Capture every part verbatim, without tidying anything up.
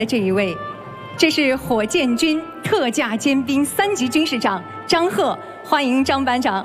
这一位，这是火箭军特价尖兵三级军事长张赫，欢迎张班长。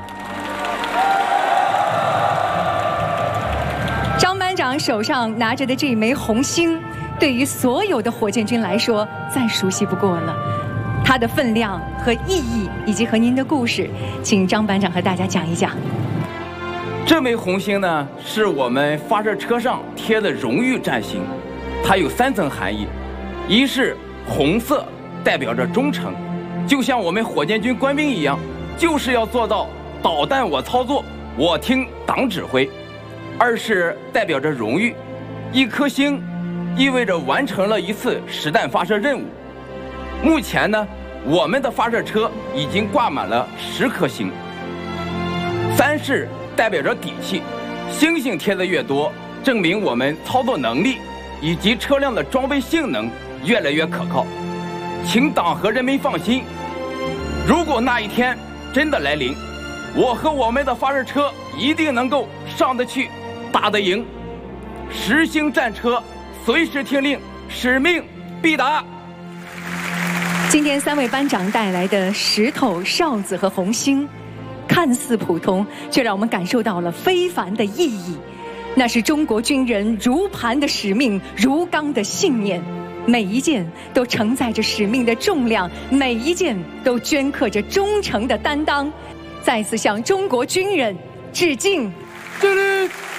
张班长手上拿着的这枚红星，对于所有的火箭军来说再熟悉不过了。它的分量和意义，以及和您的故事，请张班长和大家讲一讲。 这枚红星呢，是我们发射车上贴的荣誉战星。 它有三层含义，一是红色代表着忠诚，就像我们火箭军官兵一样，就是要做到导弹我操作，我听党指挥；二是代表着荣誉，一颗星意味着完成了一次实弹发射任务。目前呢，我们的发射车已经挂满了十颗星。三是代表着底气，星星贴的越多，证明我们操作能力 以及车辆的装备性能越来越可靠，请党和人民放心。如果那一天真的来临，我和我们的发射车一定能够上得去，打得赢。十星战车随时听令，使命必达。 今天三位班长带来的石头、哨子和红星，看似普通，却让我们感受到了非凡的意义。 那是中国军人如磐的使命，如钢的信念，每一件都承载着使命的重量，每一件都镌刻着忠诚的担当。再次向中国军人致敬！ 敬礼。